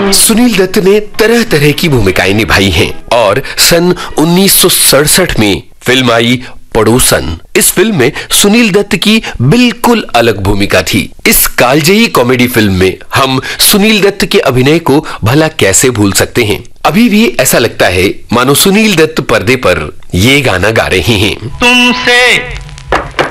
सुनील दत्त ने तरह तरह की भूमिकाएं निभाई हैं और सन 1967 में फिल्म आई पड़ोसन। इस फिल्म में सुनील दत्त की बिल्कुल अलग भूमिका थी। इस कालजयी कॉमेडी फिल्म में हम सुनील दत्त के अभिनय को भला कैसे भूल सकते हैं। अभी भी ऐसा लगता है मानो सुनील दत्त पर्दे पर ये गाना गा रहे हैं। तुमसे